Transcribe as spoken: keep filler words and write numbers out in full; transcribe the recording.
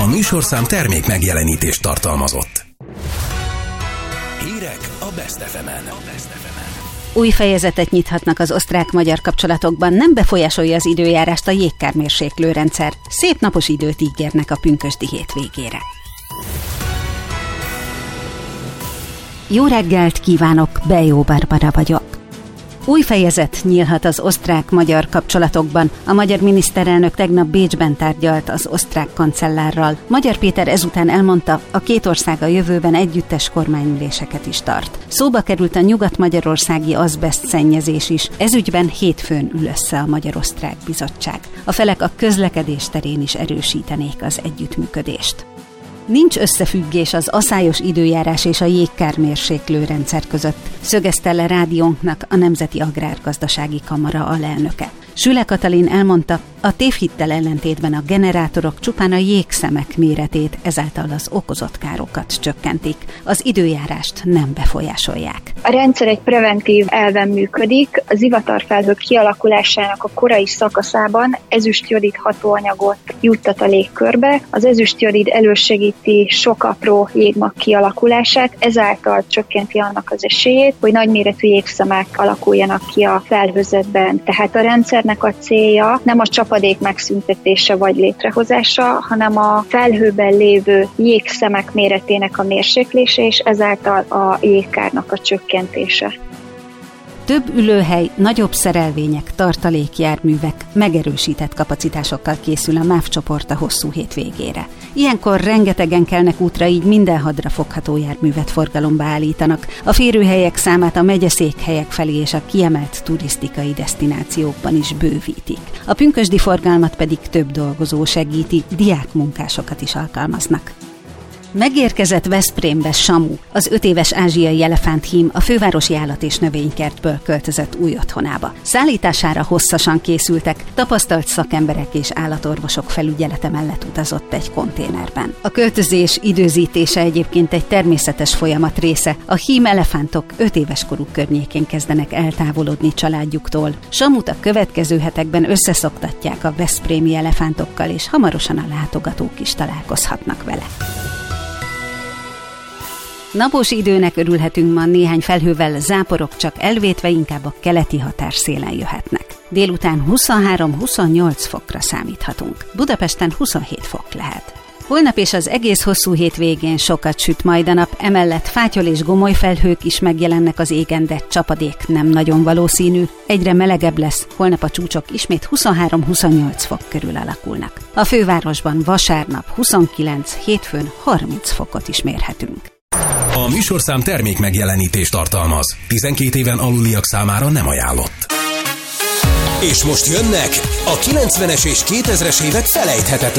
A műsorszám termék megjelenítést tartalmazott. Hírek a Best ef emen. Új fejezetet nyithatnak az osztrák-magyar kapcsolatokban, nem befolyásolja az időjárást a jégkármérséklő rendszer. Szép napos időt ígérnek a pünkösdi hétvégére. Jó reggelt kívánok, Bejó Barbara vagyok. Új fejezet nyílhat az osztrák-magyar kapcsolatokban. A magyar miniszterelnök tegnap Bécsben tárgyalt az osztrák kancellárral. Magyar Péter ezután elmondta, a két ország a jövőben együttes kormányüléseket is tart. Szóba került a nyugat-magyarországi azbeszt szennyezés is. Ezügyben hétfőn ül össze a Magyar-Osztrák Bizottság. A felek a közlekedés terén is erősítenék az együttműködést. Nincs összefüggés az aszályos időjárás és a jégkármérséklő rendszer között, szögezte le rádiónknak a Nemzeti Agrárgazdasági Kamara alelnöke. Süle Katalin elmondta, a tévhittel ellentétben a generátorok csupán a jégszemek méretét, ezáltal az okozott károkat csökkentik. Az időjárást nem befolyásolják. A rendszer egy preventív elven működik. Az zivatarfelhők kialakulásának a korai szakaszában ezüstjodid hatóanyagot juttat a légkörbe. Az ezüstjodid elősegíti sok apró jégmag kialakulását, ezáltal csökkenti annak az esélyét, hogy nagyméretű jégszemek alakuljanak ki a felhőzetben. Tehát a rendszer a célja nem a csapadék megszüntetése vagy létrehozása, hanem a felhőben lévő jégszemek méretének a mérséklése, és ezáltal a jégkárnak a csökkentése. Több ülőhely, nagyobb szerelvények, tartalékjárművek, megerősített kapacitásokkal készül a MÁV csoport a hosszú hétvégére. Ilyenkor rengetegen kelnek útra, így minden hadrafogható járművet forgalomba állítanak. A férőhelyek számát a megyeszékhelyek felé és a kiemelt turisztikai desztinációkban is bővítik. A pünkösdi forgalmat pedig több dolgozó segíti, diákmunkásokat is alkalmaznak. Megérkezett Veszprémbe Samu, az öt éves ázsiai elefánthím a fővárosi állat- és növénykertből költözött új otthonába. Szállítására hosszasan készültek, tapasztalt szakemberek és állatorvosok felügyelete mellett utazott egy konténerben. A költözés időzítése egyébként egy természetes folyamat része. A hím elefántok öt éves koruk környékén kezdenek eltávolodni családjuktól. Samut a következő hetekben összeszoktatják a veszprémi elefántokkal, és hamarosan a látogatók is találkozhatnak vele. Napos időnek örülhetünk ma, néhány felhővel, záporok csak elvétve inkább a keleti határszélen jöhetnek. Délután huszonhárom-huszonnyolc fokra számíthatunk. Budapesten huszonhét fok lehet. Holnap és az egész hosszú hétvégén sokat süt majd a nap, emellett fátyol és gomoly felhők is megjelennek az égen, de csapadék nem nagyon valószínű. Egyre melegebb lesz, holnap a csúcsok ismét huszonhárom-huszonnyolc fok körül alakulnak. A fővárosban vasárnap huszonkilenc, hétfőn harminc fokot is mérhetünk. A műsorszám termék megjelenítést tartalmaz. tizenkét éven aluliak számára nem ajánlott. És most jönnek a kilencvenes és kétezres évek felejthetetlen